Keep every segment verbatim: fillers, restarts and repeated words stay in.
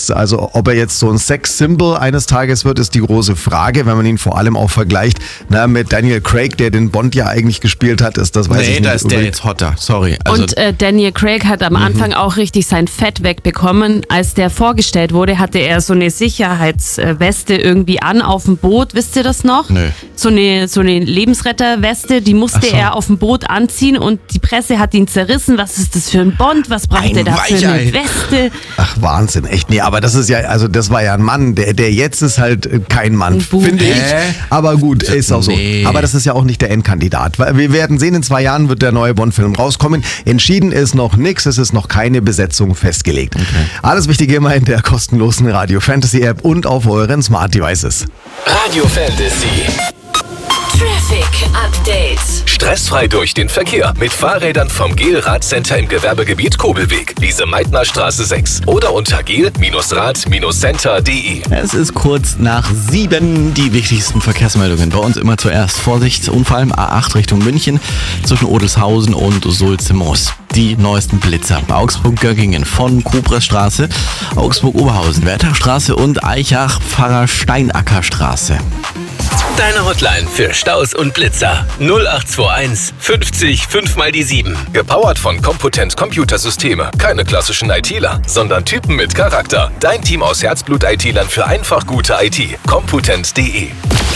ist, also ob er jetzt so ein Sex-Symbol eines Tages wird, ist die große Frage, wenn man ihn vor allem auch vergleicht na, mit Daniel Craig, der den Bond ja eigentlich gespielt hat, ist das weiß nee, ich nicht. Nee, da ist der jetzt hotter, sorry. Also und äh, Daniel Craig hat am mhm. Anfang auch richtig sein Fett wegbekommen. Als der vorgestellt wurde, hatte er so eine Sicherheitsweste irgendwie an auf dem Boot, wisst ihr das noch? Nö. So eine, so eine Lebensretterweste, die musste so. er auf dem Boot anziehen und die Presse hat ihn zerrissen. Was ist das für ein Bond? Was braucht ein er da Weichei. für eine Weste? Ach, Wahnsinn, echt. Nee, aber das ist ja, also das war ja ein Mann, der, der jetzt ist halt kein Mann, finde ich. Aber gut, ist auch so. Nee. Aber das ist ja auch nicht der Endkandidat. Wir werden sehen, in zwei Jahren wird der neue Bond-Film rauskommen. Entschieden ist noch nichts, es ist noch keine Besetzung festgelegt. Okay. Alles Wichtige immer in der kostenlosen Radio Fantasy App und auf euren Smart Devices. Radio Fantasy. Traffic Update. Stressfrei durch den Verkehr mit Fahrrädern vom Gel Radcenter im Gewerbegebiet Kobelweg, Lise-Meitner-Straße sechs oder unter gel Rad Center punkt de. Es ist kurz nach sieben. Die wichtigsten Verkehrsmeldungen bei uns immer zuerst. Vorsicht, Unfall A acht Richtung München zwischen Odelshausen und Sulze-Moos. Die neuesten Blitzer. Augsburg-Göggingen von Kupresstraße, Augsburg-Oberhausen, Wertachstraße und Eichach-Pfarrer-Steinacker-Straße. Deine Hotline für Staus und Blitzer null acht zwei eins fünfzig fünf mal die sieben. Gepowert von Computent Computersysteme. Keine klassischen ITler, sondern Typen mit Charakter. Dein Team aus Herzblut-I T-Lern für einfach gute I T. Computent punkt de.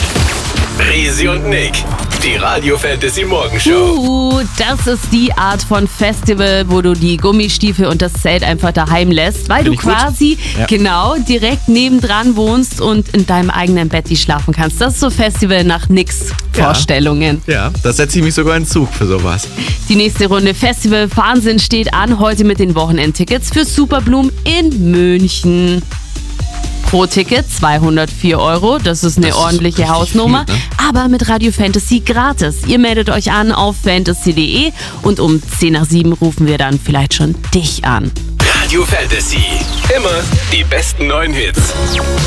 Risi und Nick, die Radio Fantasy Morgenshow. Uh, das ist die Art von Festival, wo du die Gummistiefel und das Zelt einfach daheim lässt, weil Find du quasi ja. genau direkt nebendran wohnst und in deinem eigenen Bett schlafen kannst. Das ist so Festival nach nix Ja. Vorstellungen. Ja, da setze ich mich sogar in den Zug für sowas. Die nächste Runde Festival Wahnsinn steht an, heute mit den Wochenendtickets für Superblumen in München. Pro Ticket zweihundertvier Euro, das ist eine Das ist ordentliche richtig Hausnummer, viel, ne? aber mit Radio Fantasy gratis. Ihr meldet euch an auf fantasy punkt de und um zehn nach sieben rufen wir dann vielleicht schon dich an. Radio Fantasy. Immer die besten neuen Hits.